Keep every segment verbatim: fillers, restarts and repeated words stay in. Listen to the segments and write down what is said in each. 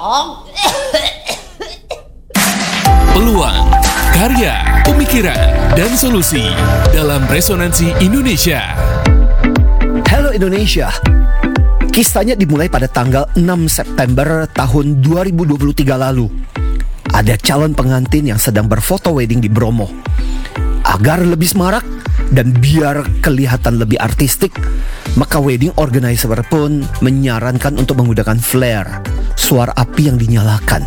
dong. Peluang, karya, pemikiran, dan solusi dalam Resonansi Indonesia. Halo Indonesia. Kisahnya dimulai pada tanggal enam September tahun dua ribu dua puluh tiga lalu. Ada calon pengantin yang sedang berfoto wedding di Bromo. Agar lebih semarak dan biar kelihatan lebih artistik, maka wedding organizer pun menyarankan untuk menggunakan flare, suara api yang dinyalakan.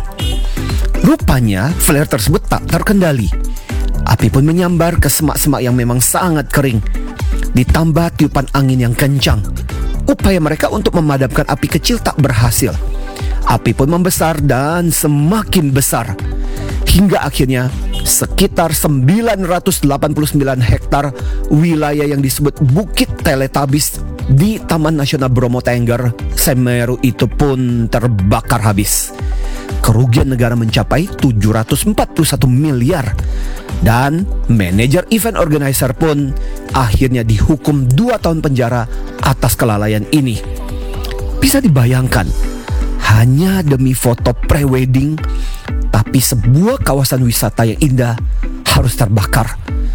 Rupanya flare tersebut tak terkendali. Api pun menyambar ke semak-semak yang memang sangat kering. Ditambah tiupan angin yang kencang. Upaya mereka untuk memadamkan api kecil tak berhasil. Api pun membesar dan semakin besar. Hingga akhirnya sekitar sembilan ratus delapan puluh sembilan hektar wilayah yang disebut Bukit Teletabis di Taman Nasional Bromo Tengger, Semeru itu pun terbakar habis. Kerugian negara mencapai tujuh ratus empat puluh satu miliar. Dan manajer event organizer pun akhirnya dihukum dua tahun penjara atas kelalaian ini. Bisa dibayangkan, hanya demi foto pre-wedding, tapi sebuah kawasan wisata yang indah harus terbakar.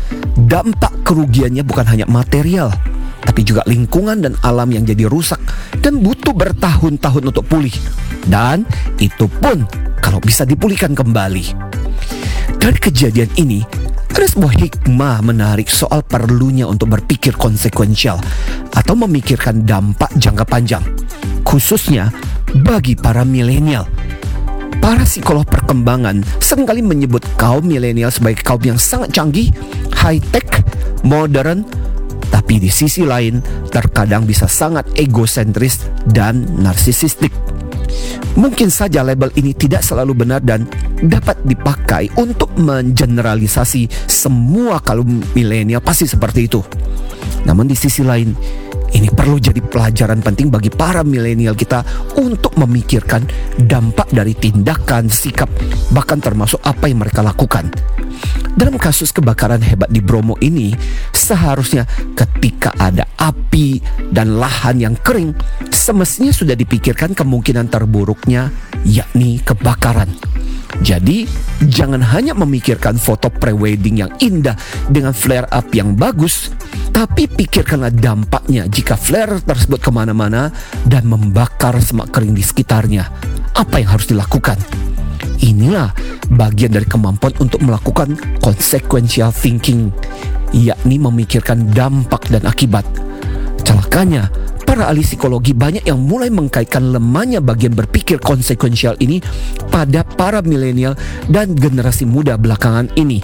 Dampak kerugiannya bukan hanya material, tapi juga lingkungan dan alam yang jadi rusak dan butuh bertahun-tahun untuk pulih. Dan itu pun kalau bisa dipulihkan kembali. Dari kejadian ini, ada sebuah hikmah menarik soal perlunya untuk berpikir konsekuensial atau memikirkan dampak jangka panjang, khususnya bagi para milenial. Para psikolog perkembangan seringkali menyebut kaum milenial sebagai kaum yang sangat canggih, high-tech, modern, tapi di sisi lain terkadang bisa sangat egosentris dan narsisistik. Mungkin saja label ini tidak selalu benar dan dapat dipakai untuk mengeneralisasi semua kaum milenial pasti seperti itu. Namun di sisi lain, ini perlu jadi pelajaran penting bagi para milenial kita untuk memikirkan dampak dari tindakan, sikap, bahkan termasuk apa yang mereka lakukan. Dalam kasus kebakaran hebat di Bromo ini, seharusnya ketika ada api dan lahan yang kering, semestinya sudah dipikirkan kemungkinan terburuknya, yakni kebakaran. Jadi, jangan hanya memikirkan foto pre-wedding yang indah dengan flare up yang bagus, tapi pikirkanlah dampaknya jika flare tersebut kemana-mana dan membakar semak kering di sekitarnya. Apa yang harus dilakukan? Inilah bagian dari kemampuan untuk melakukan consequential thinking, yakni memikirkan dampak dan akibat. Celakanya, para ahli psikologi banyak yang mulai mengkaitkan lemahnya bagian berpikir konsekuensial ini pada para milenial dan generasi muda belakangan ini.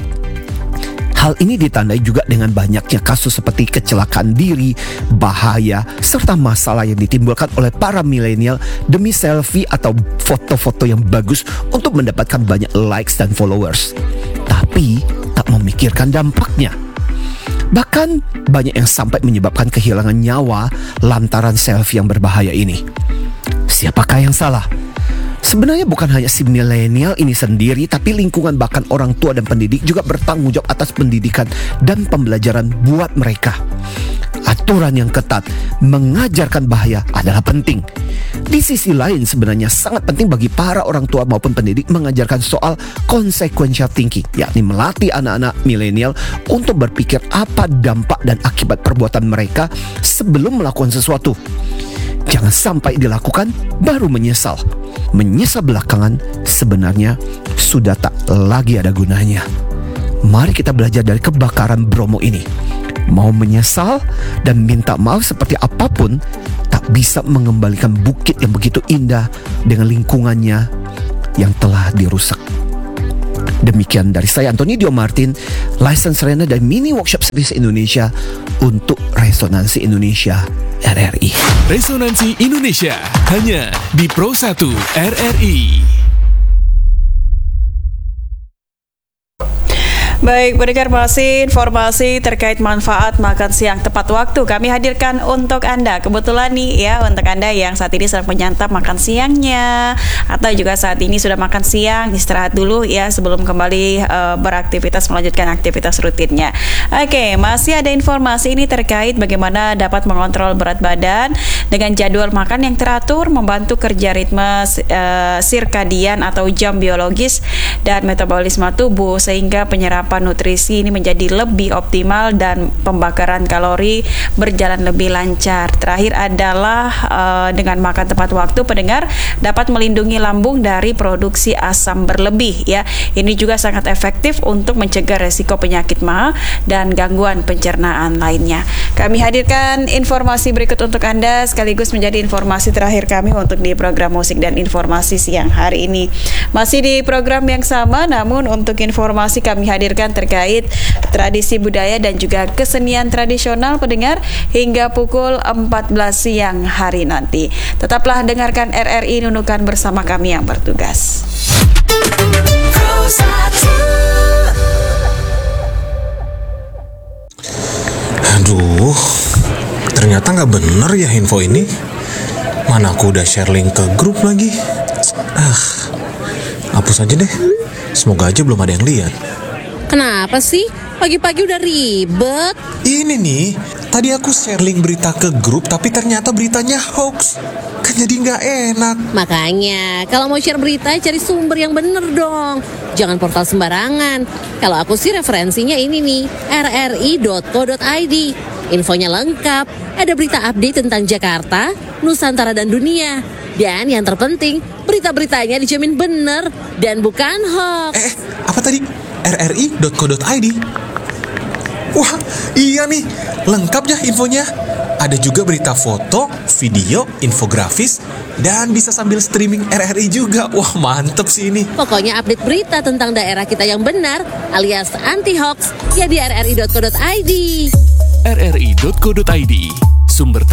Hal ini ditandai juga dengan banyaknya kasus seperti kecelakaan diri, bahaya, serta masalah yang ditimbulkan oleh para milenial demi selfie atau foto-foto yang bagus untuk mendapatkan banyak likes dan followers, tapi tak memikirkan dampaknya. Bahkan banyak yang sampai menyebabkan kehilangan nyawa lantaran selfie yang berbahaya ini. Siapakah yang salah? Sebenarnya bukan hanya si milenial ini sendiri, tapi lingkungan bahkan orang tua dan pendidik juga bertanggung jawab atas pendidikan dan pembelajaran buat mereka. Aturan yang ketat mengajarkan bahaya adalah penting. Di sisi lain sebenarnya sangat penting bagi para orang tua maupun pendidik mengajarkan soal consequential thinking, yakni melatih anak-anak milenial untuk berpikir apa dampak dan akibat perbuatan mereka sebelum melakukan sesuatu. Jangan sampai dilakukan baru menyesal. Menyesal belakangan sebenarnya sudah tak lagi ada gunanya. Mari kita belajar dari kebakaran Bromo ini. Mau menyesal dan minta maaf seperti apapun, tak bisa mengembalikan bukit yang begitu indah dengan lingkungannya yang telah dirusak. Demikian dari saya, Anthony Dio Martin, License Trainer dan Mini Workshop Service Indonesia untuk Resonansi Indonesia R R I. Resonansi Indonesia hanya di Pro satu R R I. Baik, pendengar, masih informasi terkait manfaat makan siang tepat waktu kami hadirkan untuk Anda. Kebetulan nih ya, untuk Anda yang saat ini sedang menyantap makan siangnya, atau juga saat ini sudah makan siang, istirahat dulu ya sebelum kembali uh, beraktivitas, melanjutkan aktivitas rutinnya. Oke, masih ada informasi ini terkait bagaimana dapat mengontrol berat badan dengan jadwal makan yang teratur, membantu kerja ritme uh, sirkadian atau jam biologis dan metabolisme tubuh, sehingga penyerapan nutrisi ini menjadi lebih optimal dan pembakaran kalori berjalan lebih lancar. Terakhir adalah uh, dengan makan tepat waktu, pendengar, dapat melindungi lambung dari produksi asam berlebih ya. Ini juga sangat efektif untuk mencegah resiko penyakit ma dan gangguan pencernaan lainnya. Kami hadirkan informasi berikut untuk Anda, sekaligus menjadi informasi terakhir kami untuk di program musik dan informasi siang hari ini. Masih di program yang sama, namun untuk informasi kami hadirkan terkait tradisi budaya dan juga kesenian tradisional, pendengar, hingga pukul empat belas siang hari nanti. Tetaplah dengarkan R R I Nunukan bersama kami yang bertugas. Aduh, ternyata nggak bener ya info ini. Mana aku udah share link ke grup lagi. Ah, hapus aja deh. Semoga aja belum ada yang lihat. Kenapa sih? Pagi-pagi udah ribet. Ini nih, tadi aku share link berita ke grup, tapi ternyata beritanya hoax. Kan jadi nggak enak. Makanya, kalau mau share berita, cari sumber yang bener dong. Jangan portal sembarangan. Kalau aku sih referensinya ini nih, r r i dot co dot i d. Infonya lengkap, ada berita update tentang Jakarta, Nusantara, dan dunia. Dan yang terpenting, berita-beritanya dijamin bener dan bukan hoax. Eh, apa tadi? r r i dot co dot i d. Wah, iya nih, lengkap ya infonya. Ada juga berita foto, video, infografis, dan bisa sambil streaming R R I juga. Wah, mantep sih ini. Pokoknya update berita tentang daerah kita yang benar, alias anti-hoax, ya di r r i dot co dot i d. r r i dot co dot i d, sumber